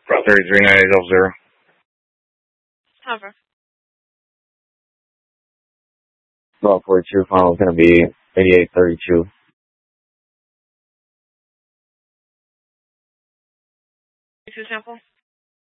Route 33, 9800. Hover. Route 42, final is going to be 8832. Sample.